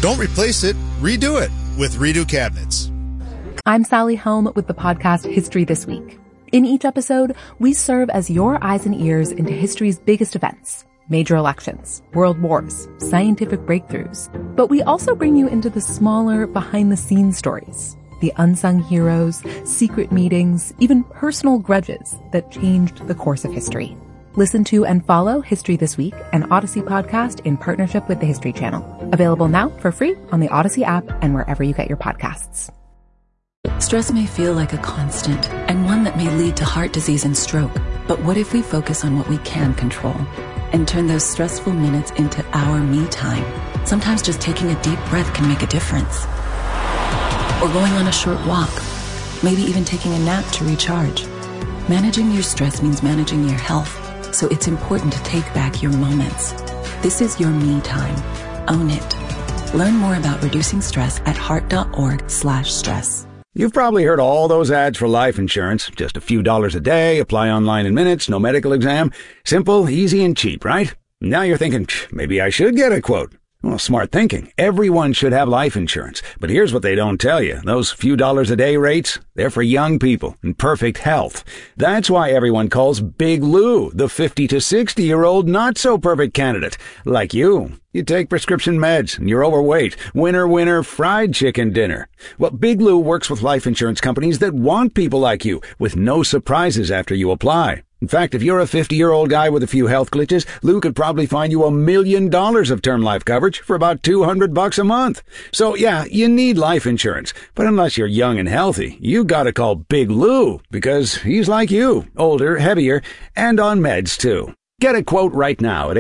Don't replace it, redo it with Redo Cabinets. I'm Sally Helm with the podcast History This Week. In each episode, we serve as your eyes and ears into history's biggest events, major elections, world wars, scientific breakthroughs. But we also bring you into the smaller, behind-the-scenes stories, the unsung heroes, secret meetings, even personal grudges that changed the course of history. Listen to and follow History This Week, an Odyssey podcast in partnership with the History Channel. Available now for free on the Odyssey app and wherever you get your podcasts. Stress may feel like a constant and one that may lead to heart disease and stroke. But what if we focus on what we can control and turn those stressful minutes into our me time? Sometimes just taking a deep breath can make a difference. Or going on a short walk, maybe even taking a nap to recharge. Managing your stress means managing your health. So it's important to take back your moments. This is your me time. Own it. Learn more about reducing stress at heart.org/stress. You've probably heard all those ads for life insurance. Just a few dollars a day, apply online in minutes, no medical exam. Simple, easy, and cheap, right? Now you're thinking, maybe I should get a quote. Well, smart thinking. Everyone should have life insurance. But here's what they don't tell you. Those few dollars a day rates, they're for young people in perfect health. That's why everyone calls Big Lou the 50 to 60-year-old not-so-perfect candidate. Like you. You take prescription meds and you're overweight. Winner, winner, fried chicken dinner. Well, Big Lou works with life insurance companies that want people like you with no surprises after you apply. In fact, if you're a 50-year-old guy with a few health glitches, Lou could probably find you $1 million of term life coverage for about $200 a month. So yeah, you need life insurance. But unless you're young and healthy, you gotta call Big Lou because he's like you, older, heavier, and on meds too. Get a quote right now at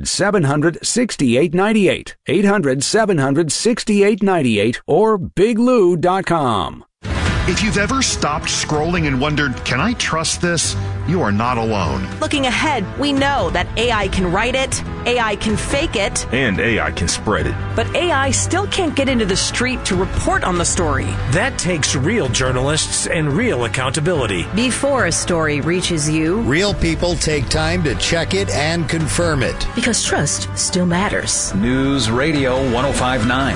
800-700-6898, 800-700-6898, or biglou.com. If you've ever stopped scrolling and wondered, can I trust this? You are not alone. Looking ahead, we know that AI can write it, AI can fake it, and AI can spread it. But AI still can't get into the street to report on the story. That takes real journalists and real accountability. Before a story reaches you, real people take time to check it and confirm it. Because trust still matters. News Radio 105.9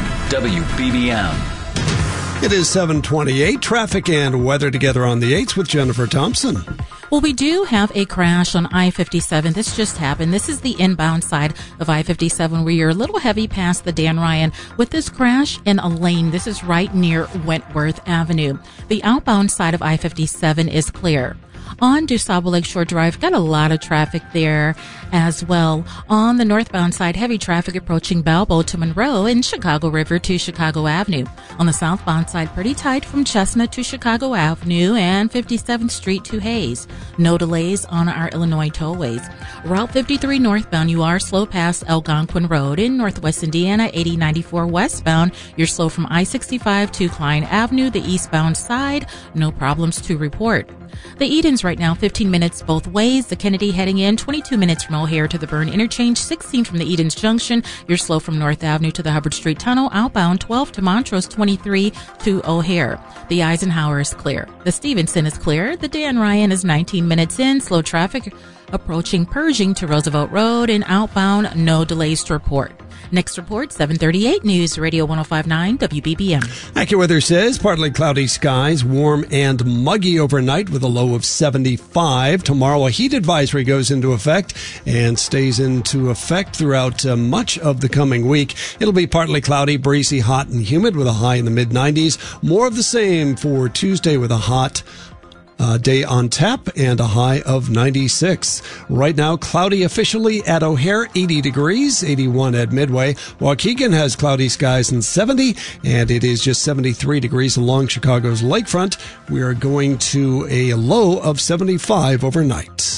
WBBM. It is 7:28. Traffic and weather together on the 8s with Jennifer Thompson. Well, we do have a crash on I-57. This just happened. This is the inbound side of I-57 where you're a little heavy past the Dan Ryan with this crash in a lane. This is right near Wentworth Avenue. The outbound side of I-57 is clear. On DuSable Lakeshore Drive, got a lot of traffic there as well. On the northbound side, heavy traffic approaching Balboa to Monroe and Chicago River to Chicago Avenue. On the southbound side, pretty tight from Chestnut to Chicago Avenue and 57th Street to Hayes. No delays on our Illinois tollways. Route 53 northbound, you are slow past Algonquin Road. In Northwest Indiana, 8094 westbound, you're slow from I-65 to Klein Avenue. The eastbound side, no problems to report. The Edens right now, 15 minutes both ways. The Kennedy heading in, 22 minutes from O'Hare to the Byrne Interchange, 16 from the Edens Junction. You're slow from North Avenue to the Hubbard Street Tunnel. Outbound, 12 to Montrose, 23 to O'Hare. The Eisenhower is clear. The Stevenson is clear. The Dan Ryan is 19 minutes in. Slow traffic approaching Pershing to Roosevelt Road. And outbound, no delays to report. Next report, 7:38 News Radio 105.9 WBBM. AccuWeather says partly cloudy skies, warm and muggy overnight with a low of 75. Tomorrow, a heat advisory goes into effect and stays into effect throughout much of the coming week. It'll be partly cloudy, breezy, hot, and humid with a high in the mid-90s. More of the same for Tuesday with a hot day on tap and a high of 96. Right now, cloudy officially at O'Hare, 80 degrees, 81 at Midway. Waukegan has cloudy skies and 70, and it is just 73 degrees along Chicago's lakefront. We are going to a low of 75 overnight.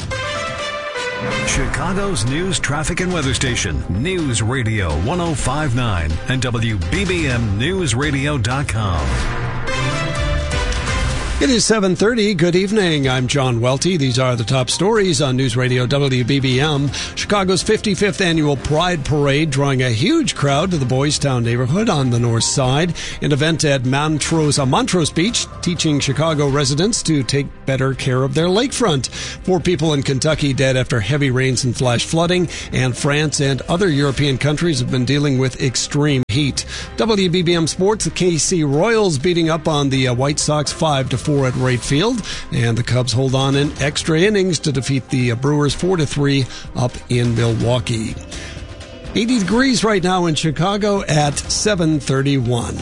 Chicago's news, traffic, and weather station, News Radio 105.9 and WBBMNewsRadio.com. It is 7:30. Good evening. I'm John Welty. These are the top stories on News Radio WBBM. Chicago's 55th annual Pride Parade drawing a huge crowd to the Boys Town neighborhood on the north side. An event at Montrose Beach teaching Chicago residents to take better care of their lakefront. 4 people in Kentucky dead after heavy rains and flash flooding. And France and other European countries have been dealing with extreme Heat. WBBM Sports, the KC Royals beating up on the White Sox 5-4 at Wright Field, and the Cubs hold on in extra innings to defeat the Brewers 4-3 up in Milwaukee. 80 degrees right now in Chicago at 7:31.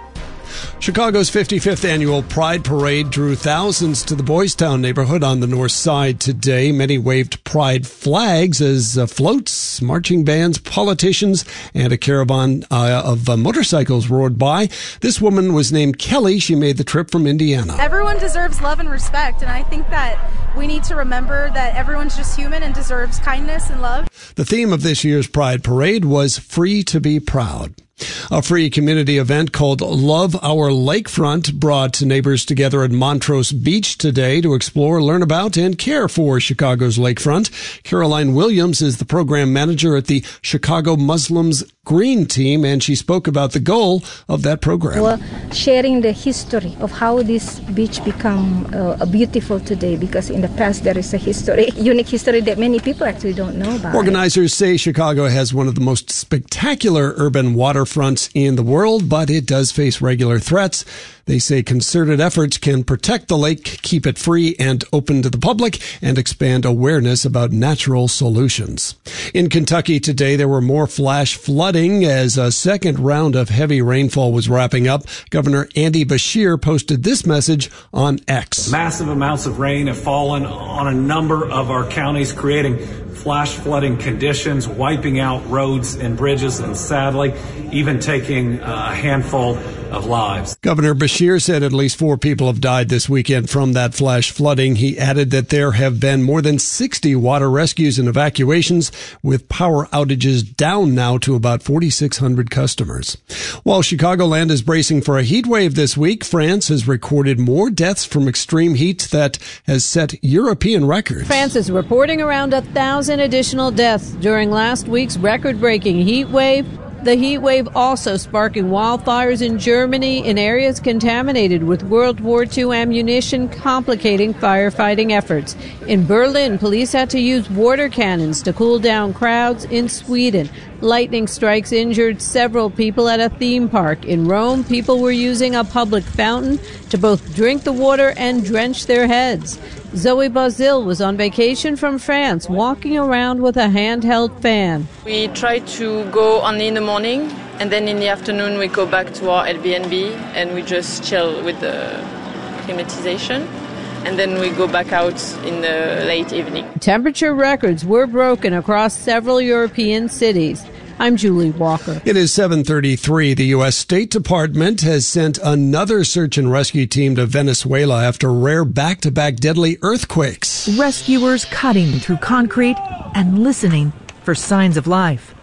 Chicago's 55th annual Pride Parade drew thousands to the Boys Town neighborhood on the north side today. Many waved pride flags as floats, marching bands, politicians, and a caravan of motorcycles roared by. This woman was named Kelly. She made the trip from Indiana. Everyone deserves love and respect, and I think that we need to remember that everyone's just human and deserves kindness and love. The theme of this year's Pride Parade was Free to be Proud. A free community event called Love Our Lakefront brought neighbors together at Montrose Beach today to explore, learn about, and care for Chicago's lakefront. Caroline Williams is the program manager at the Chicago Muslims Green Team, and she spoke about the goal of that program. Well, sharing the history of how this beach become beautiful today, because in the past there is a history, unique history that many people actually don't know about. Organizers say Chicago has one of the most spectacular urban waterfronts in the world, but it does face regular threats. They say concerted efforts can protect the lake, keep it free and open to the public, and expand awareness about natural solutions. In Kentucky today, there were more flash flooding as a second round of heavy rainfall was wrapping up. Governor Andy Beshear posted this message on X. Massive amounts of rain have fallen on a number of our counties, creating flash flooding conditions, wiping out roads and bridges, and sadly, even taking a handful of lives. Governor Beshear said at least 4 people have died this weekend from that flash flooding. He added that there have been more than 60 water rescues and evacuations, with power outages down now to about 4,600 customers. While Chicagoland is bracing for a heat wave this week, France has recorded more deaths from extreme heat that has set European records. France is reporting around 1,000 additional deaths during last week's record-breaking heat wave. The heat wave also sparking wildfires in Germany in areas contaminated with World War II ammunition, complicating firefighting efforts. In Berlin, police had to use water cannons to cool down crowds. In Sweden, lightning strikes injured several people at a theme park. In Rome, people were using a public fountain to both drink the water and drench their heads. Zoe Bazil was on vacation from France, walking around with a handheld fan. We try to go only in the morning, and then in the afternoon we go back to our Airbnb and we just chill with the climatization. And then we go back out in the late evening. Temperature records were broken across several European cities. I'm Julie Walker. It is 7:33. The U.S. State Department has sent another search and rescue team to Venezuela after rare back-to-back deadly earthquakes. Rescuers cutting through concrete and listening for signs of life.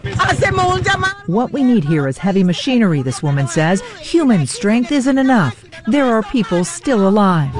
What we need here is heavy machinery, this woman says. Human strength isn't enough. There are people still alive.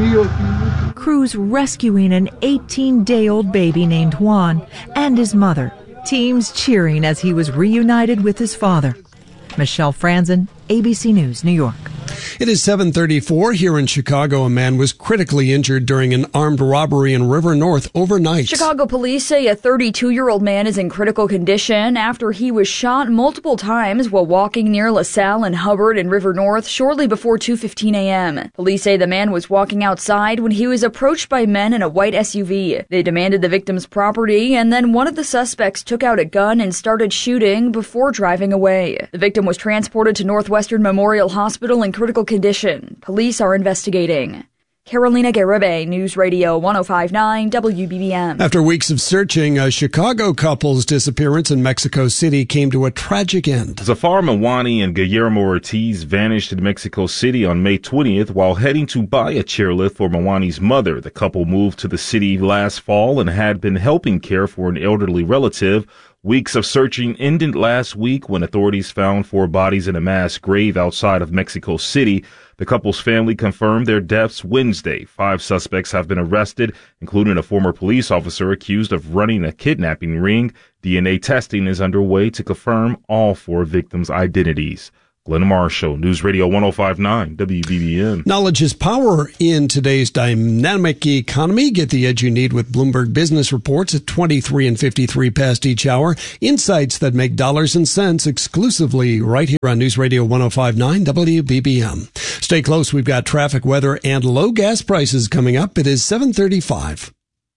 Crews rescuing an 18-day-old baby named Juan and his mother. Teams cheering as he was reunited with his father. Michelle Franzen, ABC News, New York. It is 7:34 here in Chicago. A man was critically injured during an armed robbery in River North overnight. Chicago police say a 32-year-old man is in critical condition after he was shot multiple times while walking near LaSalle and Hubbard in River North shortly before 2:15 a.m. Police say the man was walking outside when he was approached by men in a white SUV. They demanded the victim's property, and then one of the suspects took out a gun and started shooting before driving away. The victim was transported to Northwestern Memorial Hospital in critical condition. Police are investigating. Carolina Garibay, News Radio 105.9 WBBM. After weeks of searching, a Chicago couple's disappearance in Mexico City came to a tragic end. Zafar Mawani and Guillermo Ortiz vanished in Mexico City on May 20th while heading to buy a chairlift for Mawani's mother. The couple moved to the city last fall and had been helping care for an elderly relative. Weeks of searching ended last week when authorities found 4 bodies in a mass grave outside of Mexico City. The couple's family confirmed their deaths Wednesday. 5 suspects have been arrested, including a former police officer accused of running a kidnapping ring. DNA testing is underway to confirm all 4 victims' identities. Glenn Marshall, News Radio 105.9 WBBM. Knowledge is power in today's dynamic economy. Get the edge you need with Bloomberg Business Reports at 23 and 53 past each hour. Insights that make dollars and cents exclusively right here on News Radio 105.9 WBBM. Stay close. We've got traffic, weather, and low gas prices coming up. It is 7:35.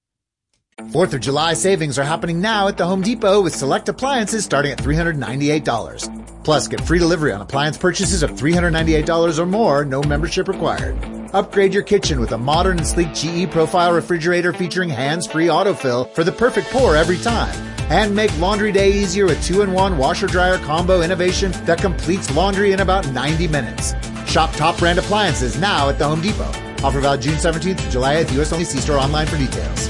4th of July savings are happening now at the Home Depot with select appliances starting at $398. Plus, get free delivery on appliance purchases of $398 or more, no membership required. Upgrade your kitchen with a modern and sleek GE Profile refrigerator featuring hands-free autofill for the perfect pour every time. And make laundry day easier with 2-in-1 washer-dryer combo innovation that completes laundry in about 90 minutes. Shop top brand appliances now at the Home Depot. Offer valid June 17th to July 8th. U.S. only. See store online for details.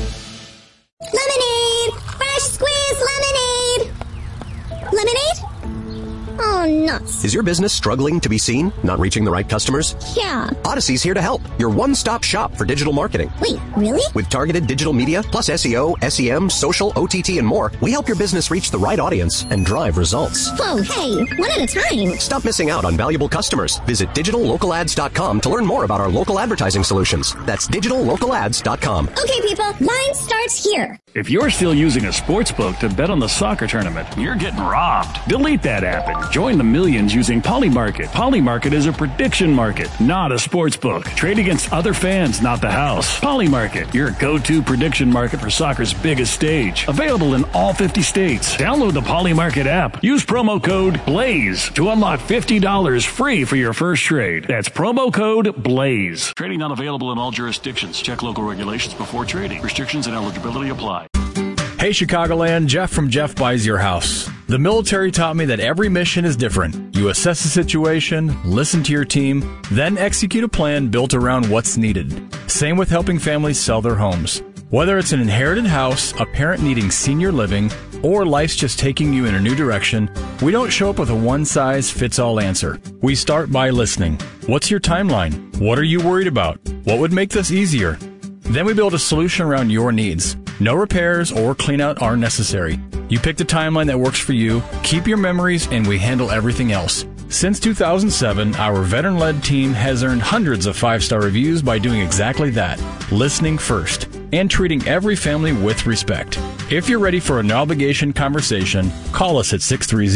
Lemonade! Fresh squeezed lemonade! Lemonade? Oh, nuts. Is your business struggling to be seen? Not reaching the right customers? Yeah. Odyssey's here to help. Your one-stop shop for digital marketing. Wait, really? With targeted digital media, plus SEO, SEM, social, OTT, and more, we help your business reach the right audience and drive results. Whoa, hey, one at a time. Stop missing out on valuable customers. Visit digitallocalads.com to learn more about our local advertising solutions. That's digitallocalads.com. Okay, people, mine starts here. If you're still using a sportsbook to bet on the soccer tournament, you're getting robbed. Delete that app and join the millions using Polymarket. Polymarket is a prediction market, not a sportsbook. Trade against other fans, not the house. Polymarket, your go-to prediction market for soccer's biggest stage. Available in all 50 states. Download the Polymarket app. Use promo code BLAZE to unlock $50 free for your first trade. That's promo code BLAZE. Trading not available in all jurisdictions. Check local regulations before trading. Restrictions and eligibility apply. Hey Chicagoland, Jeff from Jeff Buys Your House. The military taught me that every mission is different. You assess the situation, listen to your team, then execute a plan built around what's needed. Same with helping families sell their homes. Whether it's an inherited house, a parent needing senior living, or life's just taking you in a new direction, we don't show up with a one-size-fits-all answer. We start by listening. What's your timeline? What are you worried about? What would make this easier? Then we build a solution around your needs. No repairs or cleanout are necessary. You pick the timeline that works for you, keep your memories, and we handle everything else. Since 2007, our veteran-led team has earned hundreds of 5-star reviews by doing exactly that, listening first, and treating every family with respect. If you're ready for a no-obligation conversation, call us at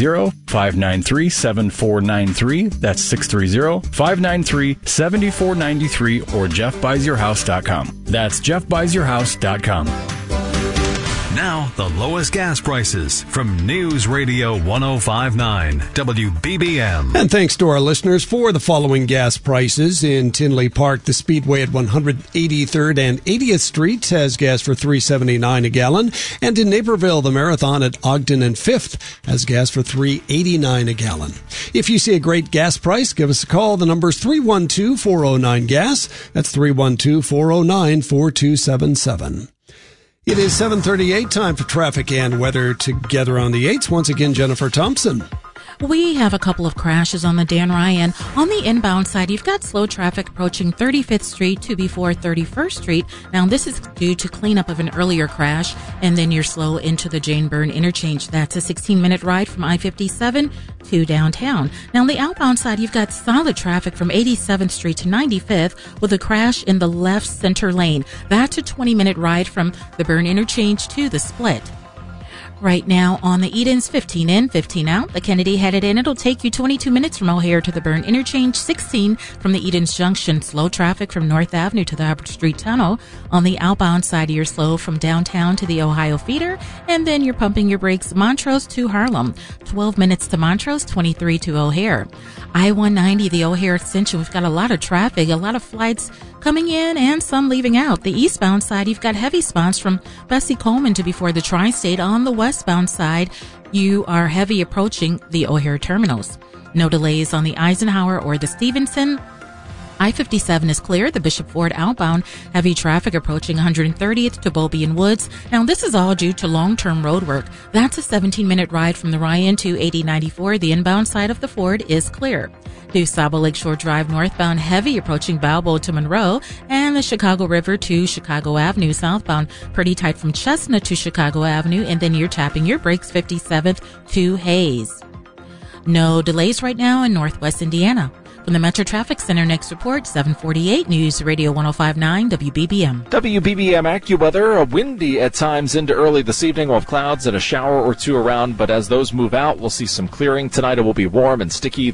630-593-7493. That's 630-593-7493 or jeffbuysyourhouse.com. That's jeffbuysyourhouse.com. Now, the lowest gas prices from News Radio 105.9 WBBM. And thanks to our listeners for the following gas prices. In Tinley Park, the Speedway at 183rd and 80th Street has gas for $3.79 a gallon. And in Naperville, the Marathon at Ogden and 5th has gas for $3.89 a gallon. If you see a great gas price, give us a call. The number is 312-409-GAS. That's 312-409-4277. It is 7:38, time for traffic and weather together on the 8s. Once again, Jennifer Thompson. We have a couple of crashes on the Dan Ryan. On the inbound side, you've got slow traffic approaching 35th Street to before 31st Street. Now, this is due to cleanup of an earlier crash, and then you're slow into the Jane Byrne interchange. That's a 16-minute ride from I-57 to downtown. Now, on the outbound side, you've got solid traffic from 87th Street to 95th with a crash in the left center lane. That's a 20-minute ride from the Byrne interchange to the split. Right now on the Edens, 15 in, 15 out. The Kennedy headed in. It'll take you 22 minutes from O'Hare to the Byrne interchange, 16 from the Edens Junction. Slow traffic from North Avenue to the Hubbard Street Tunnel. On the outbound side, you're slow from downtown to the Ohio Feeder, and then you're pumping your brakes Montrose to Harlem. 12 minutes to Montrose, 23 to O'Hare. I-190, the O'Hare Extension, we've got a lot of traffic, a lot of flights coming in and some leaving out. The eastbound side, you've got heavy spots from Bessie Coleman to before the Tri-State. On the westbound side, you are heavy approaching the O'Hare terminals. No delays on the Eisenhower or the Stevenson. I-57 is clear. The Bishop Ford outbound, heavy traffic approaching 130th to Bobby and Woods. Now, this is all due to long-term road work. That's a 17-minute ride from the Ryan to 8094. The inbound side of the Ford is clear. DuSable Lakeshore Drive northbound, heavy approaching Balboa to Monroe, and the Chicago River to Chicago Avenue southbound, pretty tight from Chestnut to Chicago Avenue, and then you're tapping your brakes 57th to Hayes. No delays right now in Northwest Indiana. From the Metro Traffic Center, next report, 748 News Radio 105.9 WBBM. WBBM AccuWeather, windy at times into early this evening. We'll have clouds and a shower or two around, but as those move out, we'll see some clearing. Tonight it will be warm and sticky.